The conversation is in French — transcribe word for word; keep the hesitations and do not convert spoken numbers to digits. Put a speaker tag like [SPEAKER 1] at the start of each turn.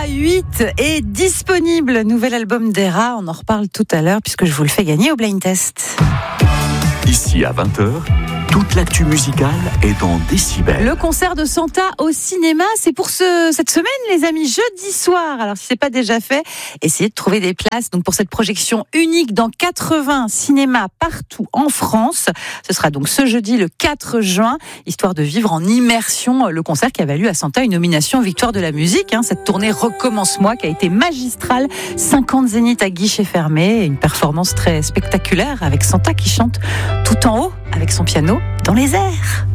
[SPEAKER 1] huit est disponible. Nouvel album d'Era, on en reparle tout à l'heure puisque je vous le fais gagner au Blind Test.
[SPEAKER 2] Ici à vingt heures, toute l'actu musicale est dans Décibel.
[SPEAKER 1] Le concert de Santa au cinéma, c'est pour ce, cette semaine, les amis, jeudi soir. Alors, si ce n'est pas déjà fait, essayez de trouver des places. Donc, pour cette projection unique dans quatre-vingts cinémas partout en France. Ce sera donc ce jeudi, le quatre juin, histoire de vivre en immersion le concert qui a valu à Santa une nomination aux Victoires de la musique. Hein, cette tournée Recommence-moi qui a été magistrale. cinquante zéniths à guichet fermé. Et une performance très spectaculaire avec Santa qui chante tout en haut avec son piano dans les airs.